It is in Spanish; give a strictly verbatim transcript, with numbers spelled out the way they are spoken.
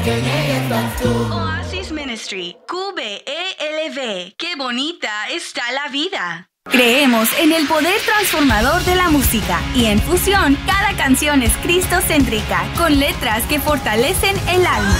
Que llegues tú. Oasis Ministry, Q B E L V. ¡Qué bonita está la vida! Creemos en el poder transformador de la música y en Fusión cada canción es cristocéntrica, con letras que fortalecen el alma.